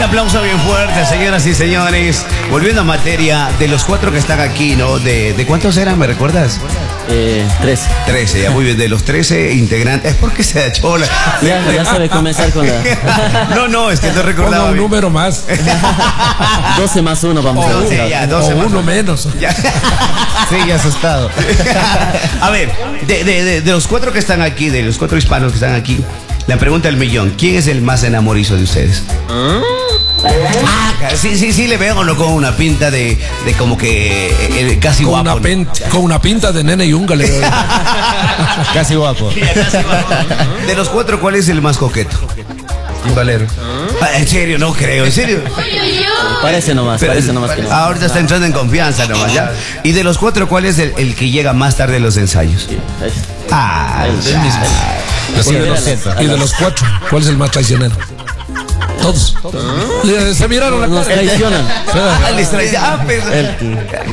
aplauso bien fuerte, señoras y señores. Volviendo a materia, de los 4 que están aquí, ¿no? ¿De cuántos eran, me recuerdas? 13. 13, ya muy bien. De los 13 integrantes, ¿por qué se echó la...? Ya sabe comenzar con la... No, es que no recordaba. Un número más. 12 más 1 vamos a Sí, buscar. ya, 12 más uno menos. Ya. Sigue asustado. A ver, de los 4 que están aquí, de los 4 hispanos que están aquí, la pregunta del millón: ¿quién es el más enamorizo de ustedes? Sí, le veo, ¿no? Con una pinta de como que casi Con guapo. con una pinta de nene yunga le veo. Casi guapo. Casi guapo. De los 4, ¿cuál es el más coqueto? Timbalero. En serio, no creo, en serio. Parece nomás que no. Ahorita está entrando en confianza nomás, ¿ya? Y de los 4, ¿cuál es el que llega más tarde a los ensayos? El mismo. Y de los 4, ¿cuál es el más traicionero? Todos. Se miraron la Nos cara. traicionan.